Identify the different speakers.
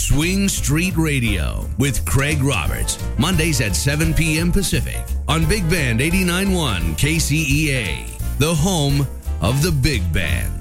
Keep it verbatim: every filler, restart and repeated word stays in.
Speaker 1: Swing Street Radio with Craig Roberts. Mondays at seven p.m. Pacific on Big Band eighty-nine point one K C E A, the home of the Big Band.